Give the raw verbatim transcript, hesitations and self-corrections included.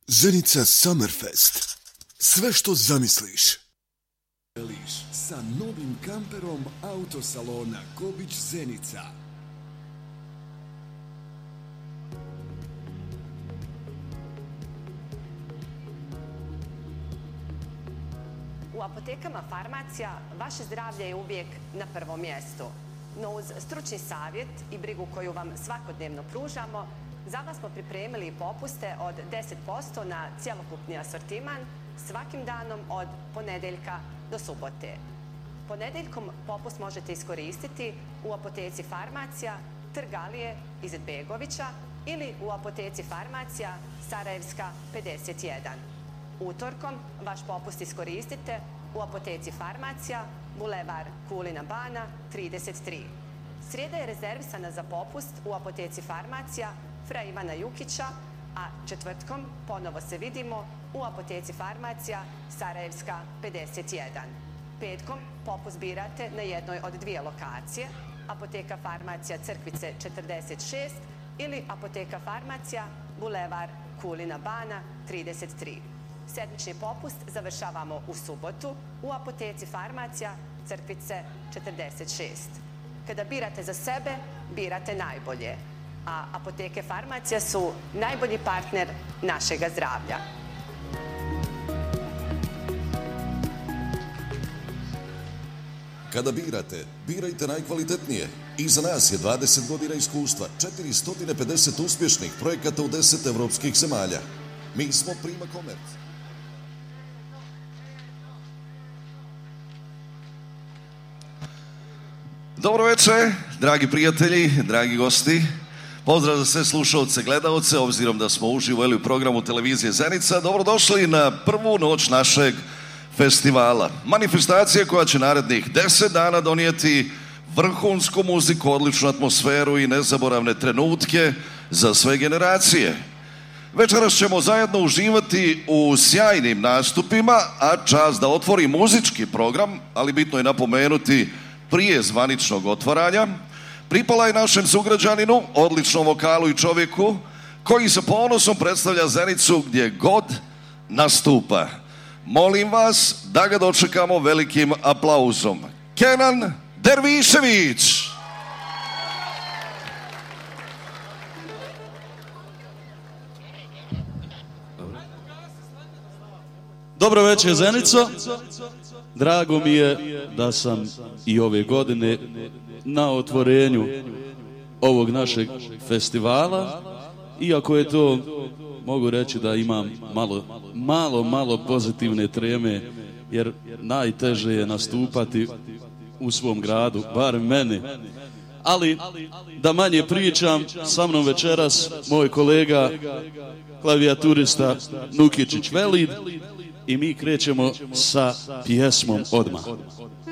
Zenica Summerfest. Sve što zamisliš. Sa novim kamperom autosalona Kobić Zenica. U apotekama Farmacija vaše zdravlje je uvijek na prvom mjestu. No uz stručni savjet i brigu koju vam svakodnevno pružamo, za vas smo pripremili popuste od deset posto na cjelokupni asortiman svakim danom od ponedeljka do subote. Ponedeljkom popust možete iskoristiti u apoteci Farmacija Trg Alije Izetbegovića ili u apoteci Farmacija Sarajevska pedeset jedan. Utorkom vaš popust iskoristite u apoteci Farmacija Bulevar Kulina Bana trideset tri. Srijeda je rezervisana za popust u apoteci Farmacija Fra Ivana Jukića, a četvrtkom ponovo se vidimo u apoteci Farmacija Sarajevska pedeset jedan. Petkom popust birate na jednoj od dvije lokacije, apoteka Farmacija Crkvice četrdeset šest ili apoteka Farmacija Bulevar Kulina Bana trideset tri. Sedmični popust završavamo u subotu u apoteci Farmacija Crkvice četrdeset šest. Kada birate za sebe, birate najbolje, a apoteke Farmacija su najbolji partner našega zdravlja. Kada birate, birajte najkvalitetnije. Iza nas je dvadeset godina iskustva, četiristo pedeset uspješnih projekata u deset evropskih zemalja. Mi smo Prima Komerc. Dobro večer, dragi prijatelji, dragi gosti. Pozdrav za sve slušalce, gledalce, obzirom da smo uživo u programu televizije Zenica. Dobrodošli na prvu noć našeg festivala. Manifestacija koja će narednih deset dana donijeti vrhunsku muziku, odličnu atmosferu i nezaboravne trenutke za sve generacije. Večeras ćemo zajedno uživati u sjajnim nastupima, a čast da otvori muzički program, ali bitno je napomenuti prije zvaničnog otvaranja, pripala je našem sugrađaninu, odličnom vokalu i čovjeku koji sa ponosom predstavlja Zenicu gdje god nastupa. Molim vas da ga dočekamo velikim aplauzom. Kenan Dervišević! Dobro večer, Zenico. Drago mi je da sam i ove godine na otvorenju ovog našeg festivala, iako je to, mogu reći da imam malo, malo, malo pozitivne treme, jer najteže je nastupati u svom gradu, bar meni. Ali, da manje pričam, sa mnom večeras moj kolega, klavijaturista Nukičić Velid, i mi krećemo sa pjesmom odmah.